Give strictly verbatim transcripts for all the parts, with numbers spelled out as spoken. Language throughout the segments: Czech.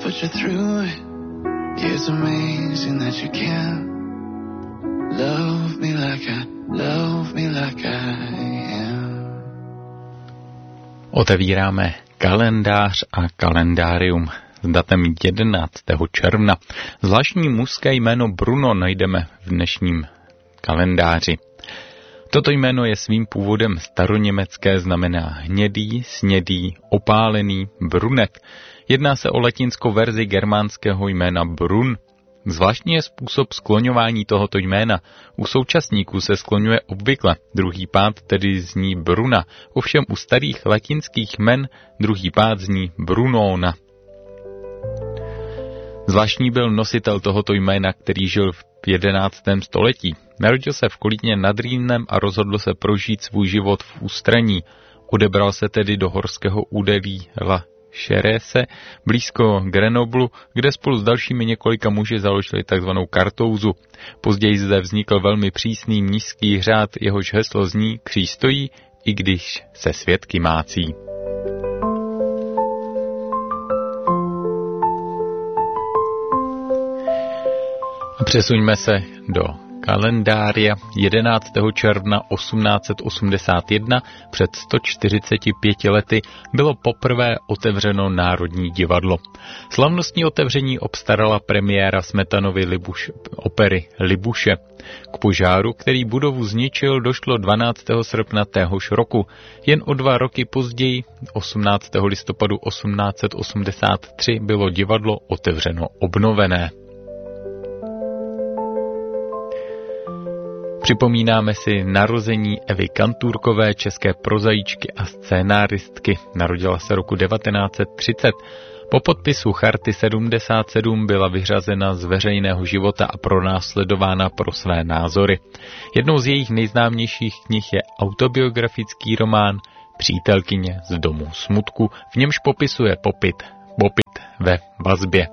put you through it. It's amazing that you can love me like I, love me like I am. Otevíráme kalendář a kalendárium s datem jedenáctého června. Zvláštní mužské jméno Bruno najdeme v dnešním kalendáři. Toto jméno je svým původem staroněmecké, znamená hnědý, snědý, opálený, brunet. Jedná se o latinskou verzi germánského jména Brun. Zvláštní je způsob skloňování tohoto jména. U současníků se skloňuje obvykle druhý pád, tedy zní Bruna. Ovšem u starých latinských jmen druhý pád zní Brunona. Zvláštní byl nositel tohoto jména, který žil v jedenáctém století. Narodil se v Kolíně nad Rýnem a rozhodl se prožít svůj život v ústraní. Odebral se tedy do horského údolí La Chérese, blízko Grenoblu, kde spolu s dalšími několika muži založili tzv. Kartouzu. Později zde vznikl velmi přísný mnišský řád, jehož heslo zní kříž stojí, i když se svědky mácí. A přesuňme se do kalendária. jedenáctého června osmnáct set osmdesát jedna před sto čtyřiceti pěti lety bylo poprvé otevřeno Národní divadlo. Slavnostní otevření obstarala premiéra Smetanovy Libuš, opery Libuše. K požáru, který budovu zničil, došlo dvanáctého srpna téhož roku. Jen o dva roky později, osmnáctého listopadu osmnáct set osmdesát tři, bylo divadlo otevřeno obnovené. Připomínáme si narození Evy Kantůrkové, české prozaičky a scénáristky. Narodila se roku devatenáct set třicet. Po podpisu Charty sedmdesát sedm byla vyřazena z veřejného života a pronásledována pro své názory. Jednou z jejich nejznámějších knih je autobiografický román Přítelkyně z domu smutku, v němž popisuje popyt, popyt ve vazbě.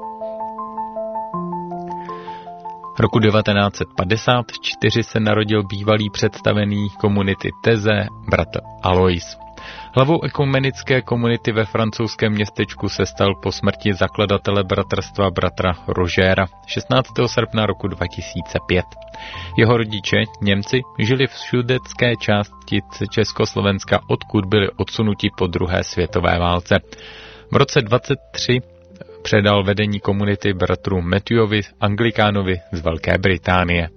Roku devatenáct set padesát čtyři se narodil bývalý představený komunity Teze, bratr Alois. Hlavou ekumenické komunity ve francouzském městečku se stal po smrti zakladatele bratrstva bratra Rožéra šestnáctého srpna roku dva tisíce pět. Jeho rodiče, Němci, žili v sudetské části Československa, odkud byli odsunuti po druhé světové válce. V roce dvacet tři předal vedení komunity bratru Matthewovi Anglikánovi z Velké Británie.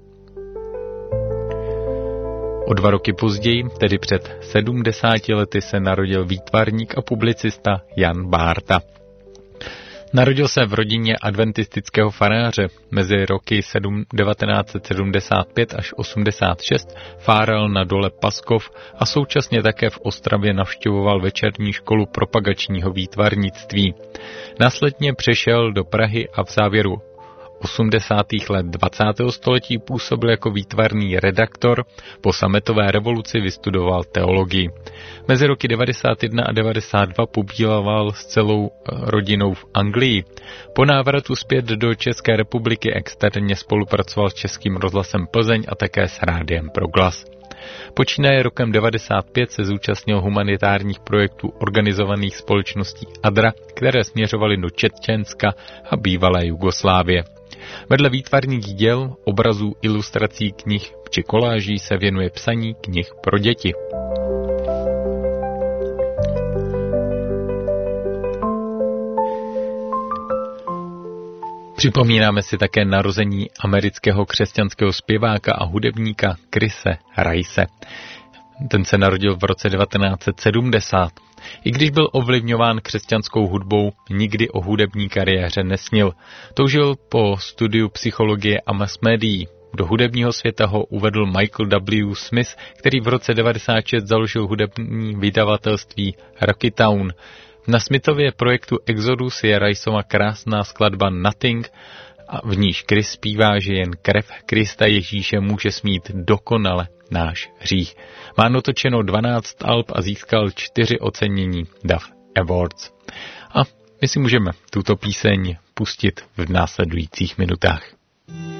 O dva roky později, tedy před sedmdesáti lety, se narodil výtvarník a publicista Jan Bárta. Narodil se v rodině adventistického faráře. Mezi roky devatenáct set sedmdesát pět až osmdesát šest fáral na dole Paskov a současně také v Ostravě navštěvoval večerní školu propagačního výtvarnictví. Následně přešel do Prahy a v závěru osmdesátých let dvacátého století působil jako výtvarný redaktor, po sametové revoluci vystudoval teologii. Mezi roky devadesát jedna a devadesát dva pobýval s celou rodinou v Anglii. Po návratu zpět do České republiky externě spolupracoval s Českým rozhlasem Plzeň a také s Rádiem Proglas. Počínaje rokem devadesát pět se zúčastnil humanitárních projektů organizovaných společností Adra, které směřovaly do Čečenska a bývalé Jugoslávie. Vedle výtvarných děl, obrazů, ilustrací knih či koláží se věnuje psaní knih pro děti. Připomínáme si také narození amerického křesťanského zpěváka a hudebníka Chrise Rice. Ten se narodil v roce devatenáct set sedmdesát. I když byl ovlivňován křesťanskou hudbou, nikdy o hudební kariéře nesnil. Toužil po studiu psychologie a mass médií. Do hudebního světa ho uvedl Michael W. Smith, který v roce devadesát šest založil hudební vydavatelství Rocky Town. Na Smithově projektu Exodus je Riceova krásná skladba Nothing, a v níž Chris zpívá, že jen krev Krista Ježíše může smít dokonale náš hřích. Má natočeno dvanáct alb a získal čtyři ocenění Dove Awards. A my si můžeme tuto píseň pustit v následujících minutách.